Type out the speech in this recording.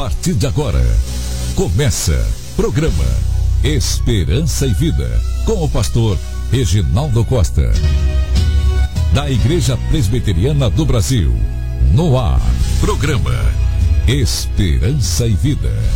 partir de agora, começa programa Esperança e Vida, com o pastor Reginaldo Costa, da Igreja Presbiteriana do Brasil. No ar, programa Esperança e Vida.